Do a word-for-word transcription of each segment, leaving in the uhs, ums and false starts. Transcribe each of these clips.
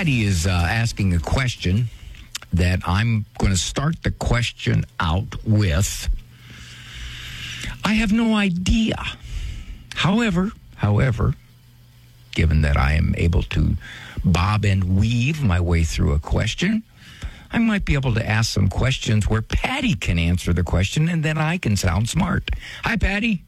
Patty is uh, asking a question that I'm going to start the question out with. I have no idea. However, however, given that I am able to bob and weave my way through a question, I might be able to ask some questions where Patty can answer the question and then I can sound smart. Hi, Patty.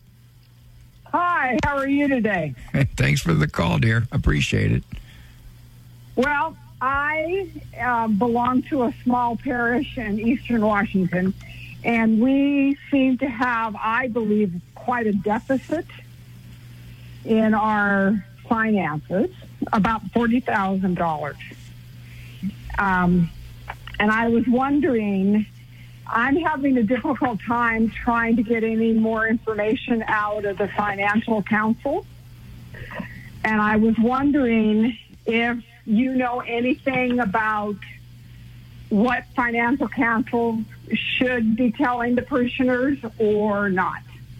Hi, how are you today? Thanks for the call, dear. Appreciate it. Well, I uh, belong to a small parish in eastern Washington, and we seem to have, I believe, quite a deficit in our finances, about forty thousand dollars. Um, and I was wondering, I'm having a difficult time trying to get any more information out of the financial council. And I was wondering if you know anything about what financial council should be telling the parishioners or not.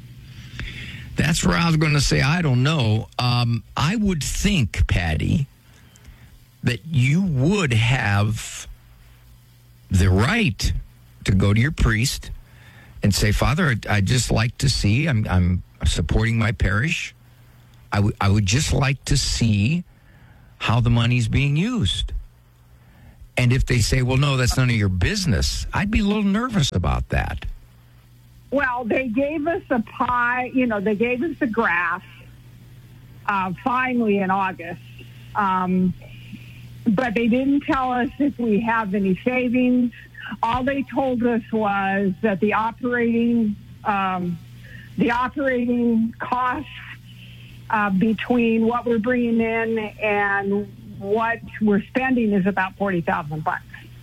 That's where I was going to say, I don't know. Um, I would think, Patty, that you would have the right to go to your priest and say, Father, I'd, I'd just like to see, I'm, I'm supporting my parish. I, w- I would just like to see how the money's being used. And if they say, well, no, that's none of your business, I'd be a little nervous about that. Well, they gave us a pie, you know, they gave us a graph uh, finally in August. Um, but they didn't tell us if we have any savings. All they told us was that the operating um, the operating costs uh, between what we're bringing in and what we're spending is about forty thousand bucks.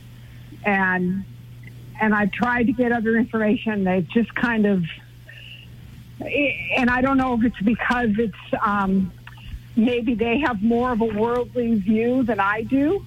And and I tried to get other information. They've just kind of, and I don't know if it's because it's um, maybe they have more of a worldly view than I do.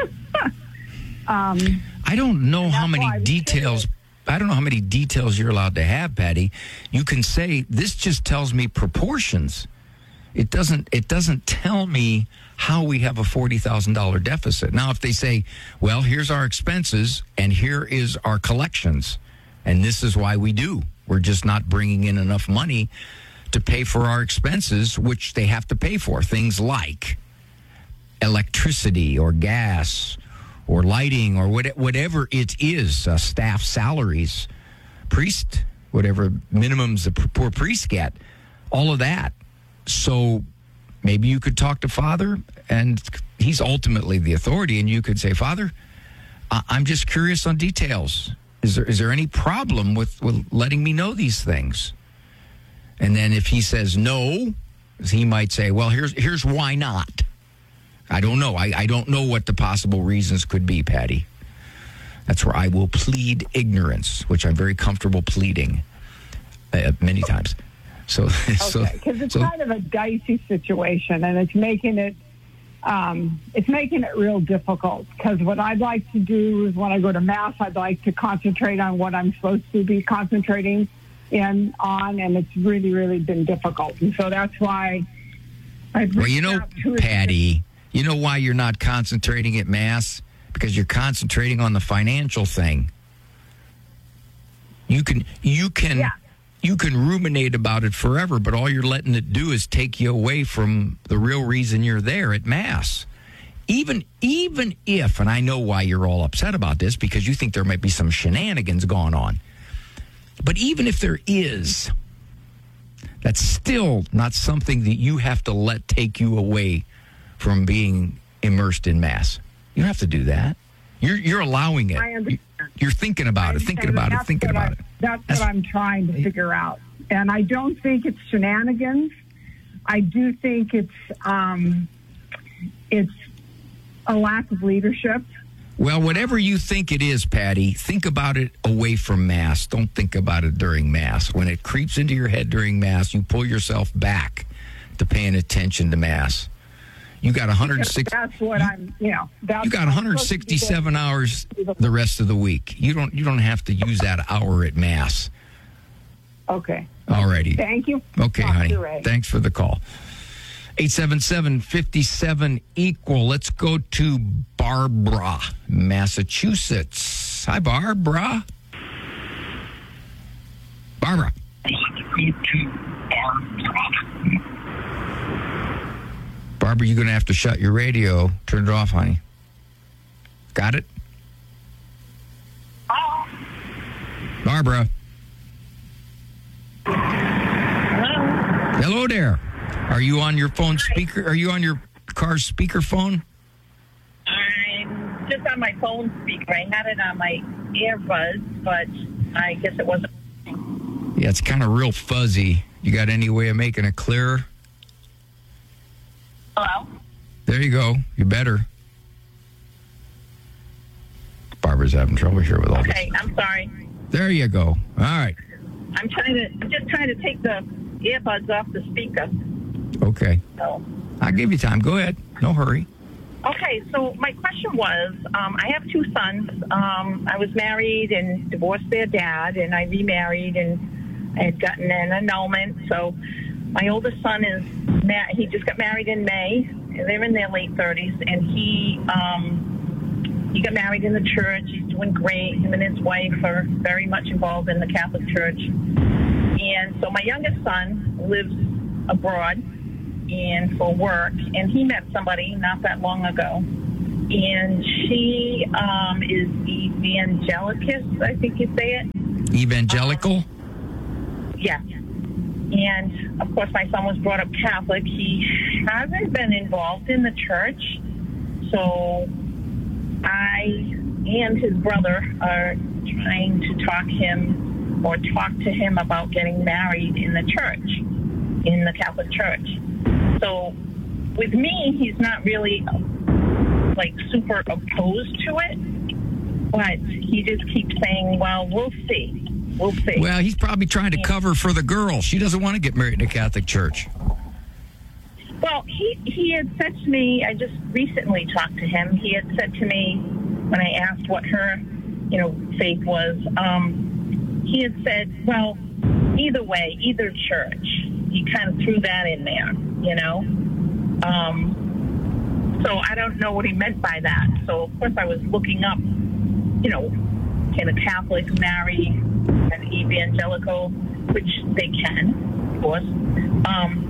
um, I don't know how many details. Curious. I don't know how many details you're allowed to have, Patty. You can say this just tells me proportions. It doesn't. It doesn't tell me how we have a forty thousand dollars deficit. Now, if they say, well, here's our expenses and here is our collections, and this is why we do. We're just not bringing in enough money to pay for our expenses, which they have to pay for. Things like electricity or gas or lighting or what, whatever it is, uh, staff salaries, priest, whatever minimums the poor priests get, all of that. So maybe you could talk to Father, and he's ultimately the authority, and you could say, Father, I- I'm just curious on details. Is there is there any problem with, with letting me know these things? And then if he says no, he might say, well, here's here's why not. I don't know. I, I don't know what the possible reasons could be, Patty. That's where I will plead ignorance, which I'm very comfortable pleading uh, many times. So, okay, because it's so, kind of a dicey situation, and it's making it um, it's making it real difficult. Because what I'd like to do is when I go to Mass, I'd like to concentrate on what I'm supposed to be concentrating in on, and it's really, really been difficult. And so that's why I've well, you know, Patty, you know why you're not concentrating at Mass? Because you're concentrating on the financial thing. You can, you can. Yeah. You can ruminate about it forever, but all you're letting it do is take you away from the real reason you're there at Mass. Even even if, and I know why you're all upset about this, because you think there might be some shenanigans going on. But even if there is, that's still not something that you have to let take you away from being immersed in Mass. You don't have to do that. You're you're allowing it. I understand. You're thinking about it, thinking about it, thinking about it. That's, that's what I'm trying to figure out. And I don't think it's shenanigans. I do think it's um, it's a lack of leadership. Well, whatever you think it is, Patty, think about it away from Mass. Don't think about it during Mass. When it creeps into your head during Mass, you pull yourself back to paying attention to Mass. You got one hundred sixty. That's what I'm, you know. That's you got one hundred sixty-seven hours the rest of the week. You don't. You don't have to use that hour at Mass. Okay. All righty. Thank you. Okay, Talk honey. to Ray. Thanks for the call. eight seven seven, five seven, equal. Let's go to Barbara, Massachusetts. Hi, Barbara. Barbara. Barbara, you're going to have to shut your radio. Turn it off, honey. Got it? Barbara. Hello. Hello there. Are you on your phone speaker? Are you on your car's speakerphone? I'm just on my phone speaker. I had it on my earbuds, but I guess it wasn't. Yeah, it's kind of real fuzzy. You got any way of making it clearer? Hello? There you go. You better. Barbara's having trouble here with all this. Okay, I'm sorry. There you go. All right. I'm trying to. I'm just trying to take the earbuds off the speaker. Okay. So. I'll give you time. Go ahead. No hurry. Okay, so my question was, um, I have two sons. Um, I was married and divorced their dad, and I remarried, and I had gotten an annulment. So my oldest son is, ma- he just got married in May. They're in their late thirties, and he um, he got married in the church. He's doing great. Him and his wife are very much involved in the Catholic Church. And so my youngest son lives abroad and for work, and he met somebody not that long ago, and she um, is evangelicus, I think you say it. Evangelical? Um, yeah. And, of course, my son was brought up Catholic. He hasn't been involved in the church, so I and his brother are trying to talk him or talk to him about getting married in the church, in the Catholic Church. So with me, he's not really, like, super opposed to it, but he just keeps saying, well, we'll see. We'll see. Well, he's probably trying to cover for the girl. She doesn't want to get married in a Catholic church. Well, he, he had said to me, I just recently talked to him, he had said to me when I asked what her, you know, faith was, um, he had said, well, either way, either church. He kind of threw that in there, you know. Um, so I don't know what he meant by that. So, of course, I was looking up, you know, can a Catholic marry an evangelical, which they can, of course. Um,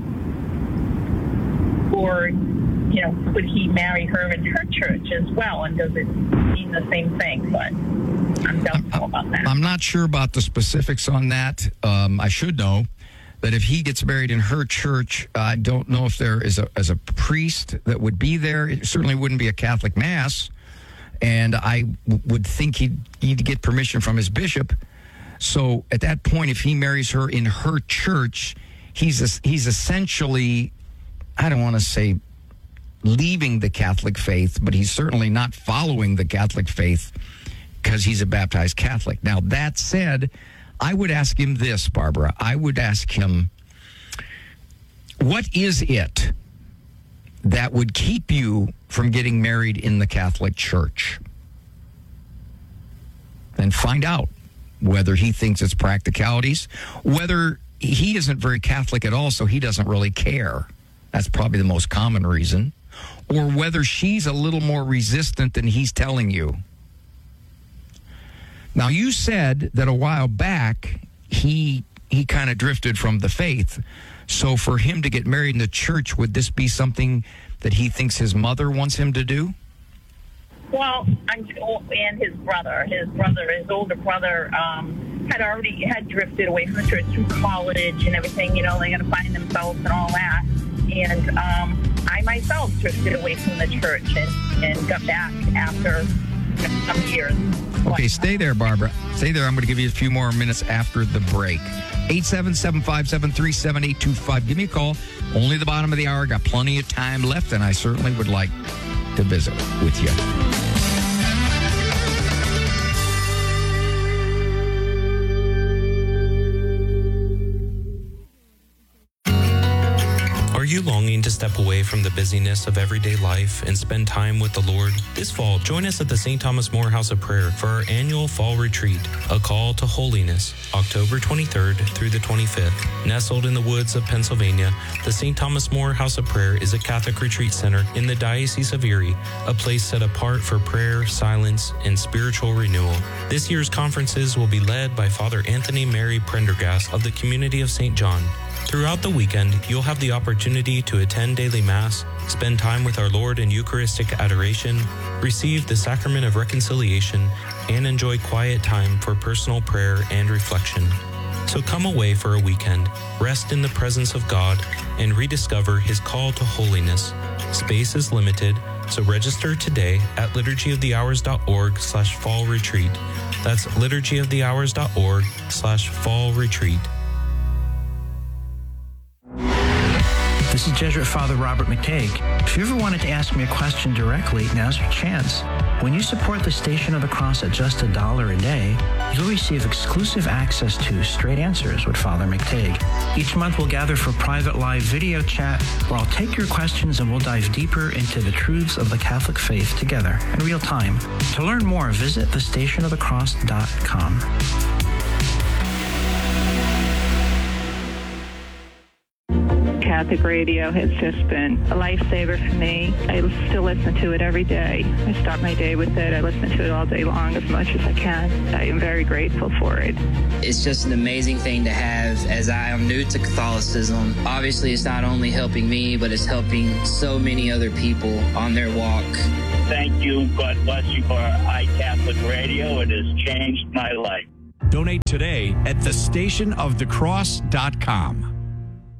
or, you know, could he marry her in her church as well? And does it mean the same thing? But I'm doubtful about that. I'm not sure about the specifics on that. Um, I should know that if he gets married in her church, I don't know if there is a, as a priest that would be there. It certainly wouldn't be a Catholic mass. And I w- would think he'd need to get permission from his bishop. So at that point, if he marries her in her church, he's a, he's essentially, I don't want to say leaving the Catholic faith, but he's certainly not following the Catholic faith because he's a baptized Catholic. Now, that said, I would ask him this, Barbara. I would ask him, what is it that would keep you from getting married in the Catholic Church? And find out whether he thinks it's practicalities, whether he isn't very Catholic at all, so he doesn't really care. That's probably the most common reason. Or whether she's a little more resistant than he's telling you. Now, you said that a while back, he he kind of drifted from the faith. So for him to get married in the church, would this be something that he thinks his mother wants him to do? Well, I'm, and his brother, his brother, his older brother, um, had already had drifted away from the church through college and everything. You know, they got to find themselves and all that. And um, I myself drifted away from the church and, and got back after some years. Okay, stay there, Barbara. Stay there. I'm going to give you a few more minutes after the break. eight seven seven, five seven three, seven eight two five. Give me a call. Only the bottom of the hour. Got plenty of time left, and I certainly would like to visit with you. Are you longing to to step away from the busyness of everyday life and spend time with the Lord? This fall, join us at the Saint Thomas More House of Prayer for our annual fall retreat, A Call to Holiness, October twenty-third through the twenty-fifth. Nestled in the woods of Pennsylvania, the Saint Thomas More House of Prayer is a Catholic retreat center in the Diocese of Erie, a place set apart for prayer, silence, and spiritual renewal. This year's conferences will be led by Father Anthony Mary Prendergast of the Community of Saint John. Throughout the weekend, you'll have the opportunity to attend daily Mass, spend time with our Lord in Eucharistic adoration, receive the Sacrament of Reconciliation, and enjoy quiet time for personal prayer and reflection. So come away for a weekend, rest in the presence of God, and rediscover His call to holiness. Space is limited, so register today at liturgyofthehours.org slash fall retreat. That's liturgyofthehours.org slash fall retreat. This is Jesuit Father Robert McTague. If you ever wanted to ask me a question directly, now's your chance. When you support the Station of the Cross at just a dollar a day, you'll receive exclusive access to Straight Answers with Father McTague. Each month we'll gather for private live video chat where I'll take your questions and we'll dive deeper into the truths of the Catholic faith together in real time. To learn more, visit the station of the cross dot com. Catholic radio has just been a lifesaver for me. I still listen to it every day. I start my day with it. I listen to it all day long as much as I can. I am very grateful for it. It's just an amazing thing to have as I am new to Catholicism. Obviously, it's not only helping me, but it's helping so many other people on their walk. Thank you. God bless you for iCatholic Radio. It has changed my life. Donate today at the station of the cross dot com.